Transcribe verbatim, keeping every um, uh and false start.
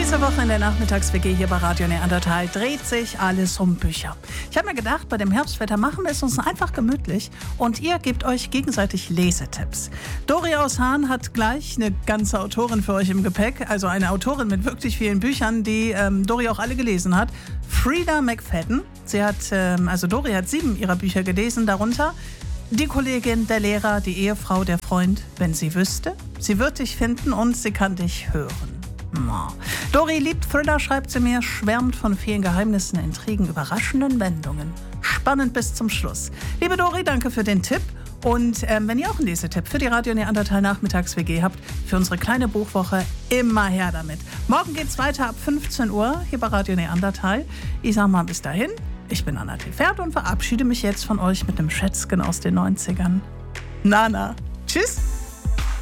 Diese Woche in der Nachmittags-W G hier bei Radio Neandertal dreht sich alles um Bücher. Ich habe mir gedacht, bei dem Herbstwetter machen wir es uns einfach gemütlich und ihr gebt euch gegenseitig Lesetipps. Dori aus Hahn hat gleich eine ganze Autorin für euch im Gepäck, also eine Autorin mit wirklich vielen Büchern, die ähm, Dori auch alle gelesen hat. Freida McFadden. Sie hat, ähm, also Dori hat sieben ihrer Bücher gelesen, darunter Die Kollegin, der Lehrer, die Ehefrau, der Freund, wenn sie wüsste. Sie wird dich finden und sie kann dich hören. Dori liebt Thriller, schreibt sie mir, schwärmt von vielen Geheimnissen, Intrigen, überraschenden Wendungen. Spannend bis zum Schluss. Liebe Dori, danke für den Tipp. Und ähm, wenn ihr auch einen Lesetipp für die Radio Neandertal Nachmittags-W G habt, für unsere kleine Buchwoche, immer her damit. Morgen geht's weiter ab fünfzehn Uhr hier bei Radio Neandertal. Ich sag mal bis dahin, ich bin Anna Tefert und verabschiede mich jetzt von euch mit einem Schätzchen aus den neunzigern. Nana. Tschüss.